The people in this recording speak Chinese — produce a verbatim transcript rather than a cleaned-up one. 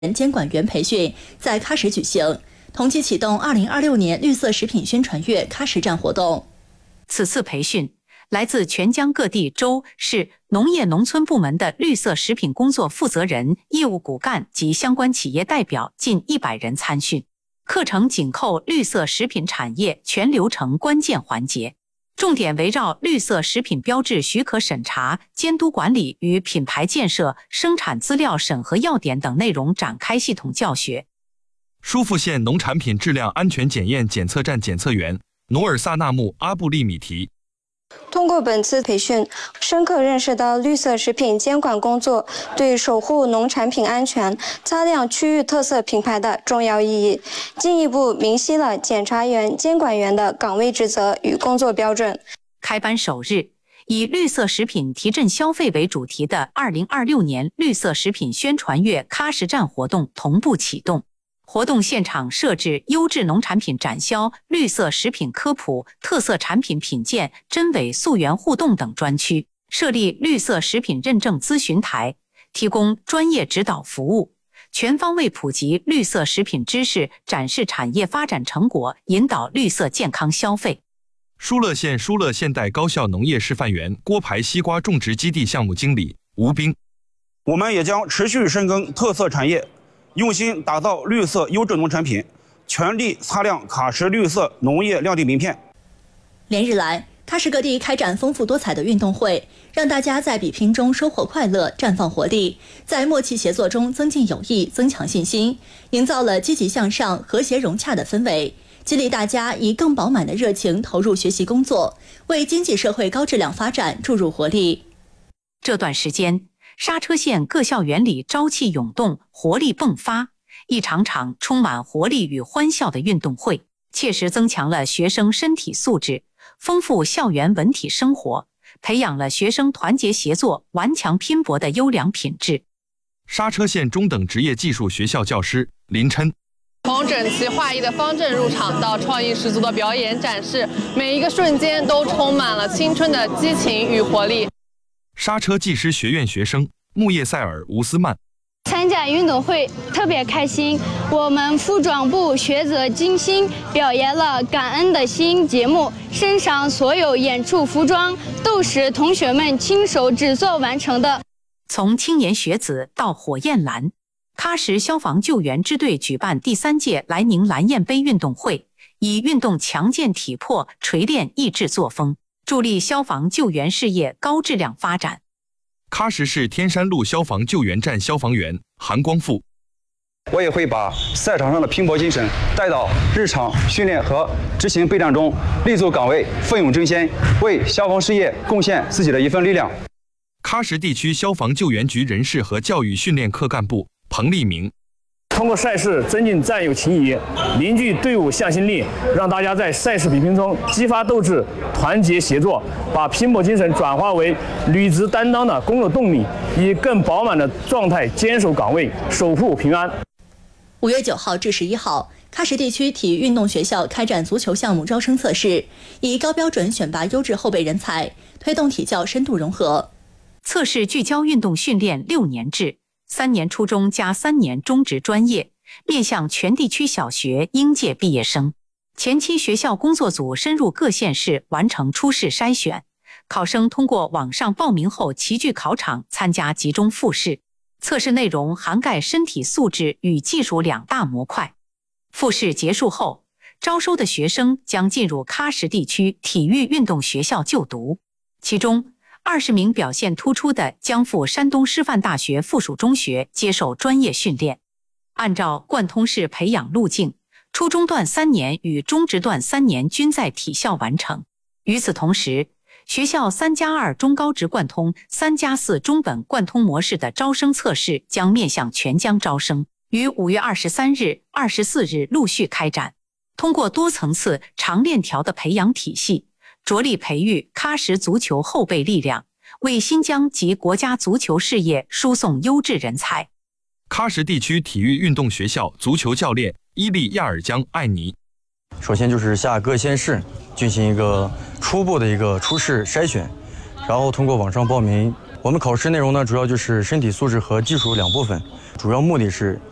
监管员培训在喀什举行，同期启动二零二六年绿色食品宣传月喀什站活动。此次培训，来自全疆各地州市农业农村部门的绿色食品工作负责人、业务骨干及相关企业代表近一百人参训。课程紧扣绿色食品产业全流程关键环节，重点围绕绿色食品标志许可审查、监督管理与品牌建设、生产资料审核要点等内容展开系统教学。 疏附县农产品质量安全检验检测站检测员努尔萨纳木阿布利米提。 通过本次培训，深刻认识到绿色食品监管工作对守护农产品安全、擦亮区域特色品牌的重要意义，进一步明晰了检查员、监管员的岗位职责与工作标准。 开班首日，以绿色食品提振消费为主题的二零二六年绿色食品宣传月喀什站活动同步启动。活动现场设置优质农产品展销、绿色食品科普、特色产品品鉴、真伪溯源互动等专区，设立绿色食品认证咨询台，提供专业指导服务，全方位普及绿色食品知识，展示产业发展成果，引导绿色健康消费。 疏勒县疏勒现代高校农业示范园郭牌西瓜种植基地项目经理吴斌， 我们也将持续深耕特色产业，用心打造绿色优质农产品，全力擦亮喀什绿色农业亮地名片。 连日来，喀什各地开展丰富多彩的运动会，让大家在比拼中收获快乐、绽放活力，在默契协作中增进友谊、增强信心，营造了积极向上、和谐融洽的氛围，激励大家以更饱满的热情投入学习工作，为经济社会高质量发展注入活力。这段时间，刹车县各校园里朝气涌动，活力迸发，一场场充满活力与欢笑的运动会，切实增强了学生身体素质，丰富校园文体生活，培养了学生团结协作、顽强拼搏的优良品质。 刹车县中等职业技术学校教师林琛， 从整齐划一的方阵入场到创意十足的表演展示，每一个瞬间都充满了青春的激情与活力。 刹车技师学院学生木叶塞尔吴斯曼， 参加运动会特别开心，我们服装部学者精心表演了感恩的心节目，身上所有演出服装都是同学们亲手制作完成的。 从青年学子到火焰蓝，喀什消防救援支队举办第三届莱宁蓝焰杯运动会，以运动强健体魄、锤炼意志作风，助力消防救援事业高质量发展。 喀什市天山路消防救援站消防员韩光富， 我也会把赛场上的拼搏精神带到日常训练和执行备战中，立足岗位，奋勇争先，为消防事业贡献自己的一份力量。 喀什地区消防救援局人事和教育训练科干部彭立明， 通过赛事增进战友情谊，凝聚队伍向心力，让大家在赛事比拼中激发斗志、团结协作，把拼搏精神转化为履职担当的工作动力，以更饱满的状态坚守岗位，守护平安。 五月九号至十一号，喀什地区体育运动学校开展足球项目招生测试，以高标准选拔优质后备人才，推动体教深度融合。测试聚焦运动训练六年制，三年初中加三年中职专业，面向全地区小学应届毕业生。前期学校工作组深入各县市完成初试筛选，考生通过网上报名后齐聚考场参加集中复试。测试内容涵盖身体素质与技术两大模块。复试结束后，招收的学生将进入喀什地区体育运动学校就读，其中二十名表现突出的将赴山东师范大学附属中学接受专业训练。按照贯通式培养路径，初中段三年与中职段三年均在体校完成。与此同时，学校三加二中高职贯通、三加四中本贯通模式的招生测试将面向全疆招生，于五月二十三日、二十四日陆续开展。通过多层次、长链条的培养体系，着力培育喀什足球后备力量，为新疆及国家足球事业输送优质人才。 喀什地区体育运动学校足球教练伊利亚尔江艾尼， 首先就是下各县市进行一个初步的一个初试筛选，然后通过网上报名。我们考试内容呢，主要就是身体素质和技术两部分，主要目的是